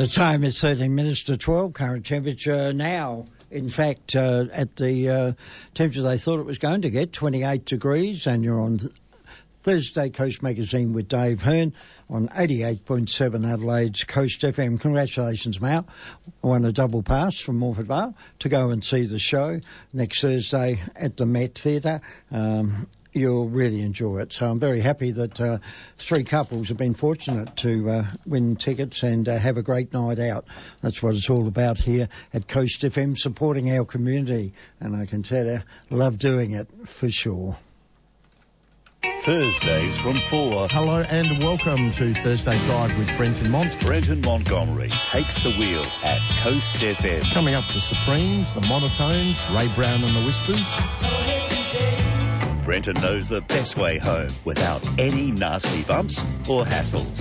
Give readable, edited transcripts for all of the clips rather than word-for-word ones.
The time is 13 minutes to 12. Current temperature now, in fact, at the temperature they thought it was going to get, 28 degrees, and you're on Thursday Coast Magazine with Dave Hearn on 88.7 Adelaide's Coast FM. Congratulations, Mal. I won a double pass from Morford Vale to go and see the show next Thursday at the Met Theatre. You'll really enjoy it. So I'm very happy that three couples have been fortunate to win tickets and have a great night out. That's what it's all about here at Coast FM, supporting our community. And I can tell you, love doing it for sure. Thursdays from 4. Hello and welcome to Thursday Drive with Brenton Mont. Brenton Montgomery takes the wheel at Coast FM. Coming up, the Supremes, the Monotones, Ray Brown and the Whispers. Brenton knows the best way home without any nasty bumps or hassles.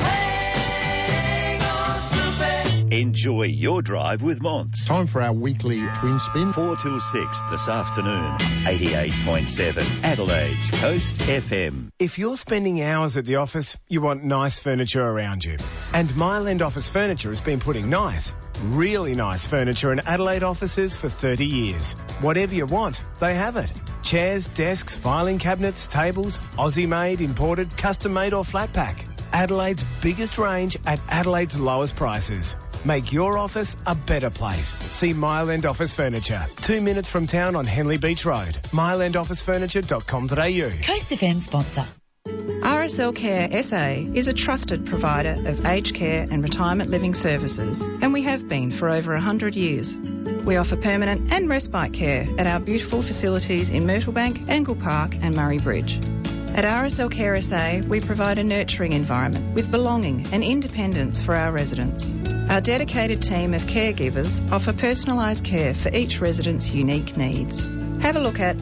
Enjoy your drive with Monts. Time for our weekly twin spin. 4 till 6 this afternoon. 88.7 Adelaide's Coast FM. If you're spending hours at the office, you want nice furniture around you. And Mile End Office Furniture has been putting nice, really nice furniture in Adelaide offices for 30 years. Whatever you want, they have it. Chairs, desks, filing cabinets, tables, Aussie-made, imported, custom-made or flat pack. Adelaide's biggest range at Adelaide's lowest prices. Make your office a better place. See Mile End Office Furniture. 2 minutes from town on Henley Beach Road. mileendofficefurniture.com.au. Coast FM sponsor. RSL Care SA is a trusted provider of aged care and retirement living services, and we have been for over 100 years. We offer permanent and respite care at our beautiful facilities in Myrtlebank, Angle Park and Murray Bridge. At RSL Care SA, we provide a nurturing environment with belonging and independence for our residents. Our dedicated team of caregivers offer personalised care for each resident's unique needs. Have a look at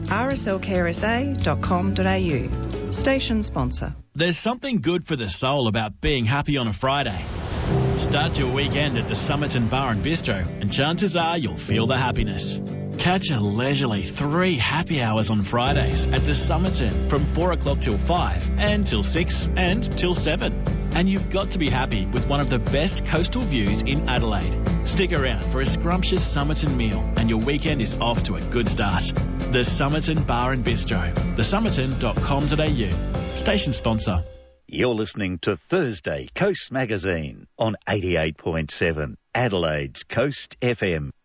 rslcaresa.com.au. Station sponsor. There's something good for the soul about being happy on a Friday. Start your weekend at the Somerton Bar and Bistro, and chances are you'll feel the happiness. Catch a leisurely 3 happy hours on Fridays at the Somerton from 4 o'clock till 5 and till 6 and till 7. And you've got to be happy with one of the best coastal views in Adelaide. Stick around for a scrumptious Somerton meal and your weekend is off to a good start. The Somerton Bar and Bistro, thesomerton.com.au. Station sponsor. You're listening to Thursday Coast Magazine on 88.7 Adelaide's Coast FM.